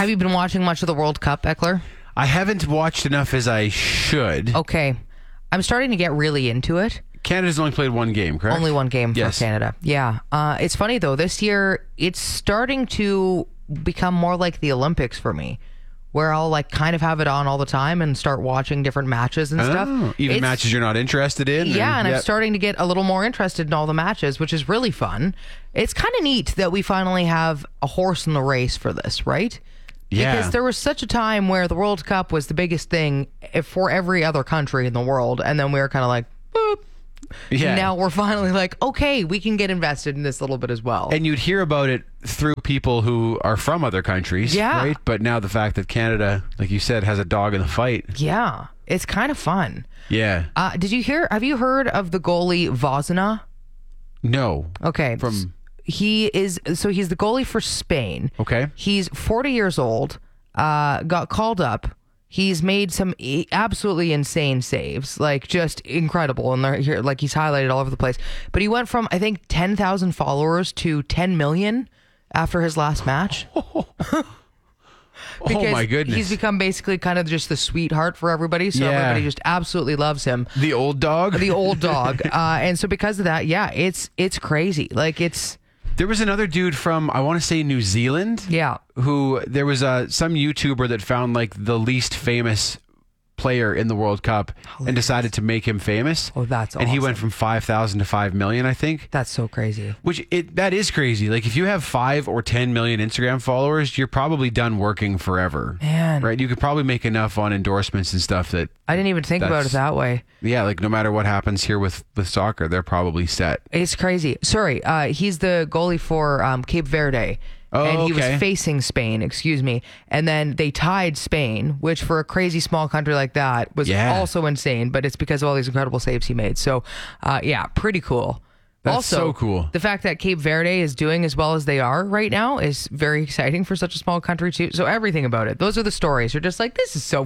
Have you been watching much of the World Cup, Eckler? I haven't watched enough as I should. Okay. I'm starting to get really into it. Canada's only played one game, correct? Only one game Yes. for Canada. Yeah. It's funny, though. This year, it's starting to become more like the Olympics for me, where I'll like kind of have it on all the time and start watching different matches and stuff. Even matches you're not interested in? Yeah, and I'm starting to get a little more interested in all the matches, which is really fun. It's kind of neat that we finally have a horse in the race for this, right? Yeah. Because there was such a time where the World Cup was the biggest thing for every other country in the world, and then we were kind of like, boop. Yeah. Now we're finally like, okay, we can get invested in this a little bit as well. And you'd hear about it through people who are from other countries, Yeah. right? But now the fact that Canada, like you said, has a dog in the fight. Yeah, it's kind of fun. Yeah. Have you heard of the goalie Vozina? No. Okay. He's the goalie for Spain. Okay. He's 40 years old, got called up. He's made some absolutely insane saves, like just incredible. And they're here, like he's highlighted all over the place. But he went from, I think, 10,000 followers to 10 million after his last match. Oh my goodness. He's become basically kind of just the sweetheart for everybody. So everybody just absolutely loves him. The old dog? The old dog. And so because of that, yeah, it's crazy. Like There was another dude from, I want to say New Zealand. Yeah. Who, there was some YouTuber that found like the least famous player in the World Cup and decided to make him famous. Oh, that's And he awesome. went from 5,000 to 5 million, I think. That's so crazy. That is crazy. Like if you have 5 or 10 million Instagram followers, you're probably done working forever. Man. Right? You could probably make enough on endorsements and stuff that, I didn't even think about it that way. yeah, like no matter what happens here with soccer, they're probably set. It's crazy. Sorry, he's the goalie for Cape Verde. Oh, and he okay. was facing Spain, excuse me. And then they tied Spain, which for a crazy small country like that was also insane, but it's because of all these incredible saves he made. So, yeah, pretty cool. That's also, so cool. The fact that Cape Verde is doing as well as they are right now is very exciting for such a small country, too. So everything about it. Those are the stories. You're just like, this is so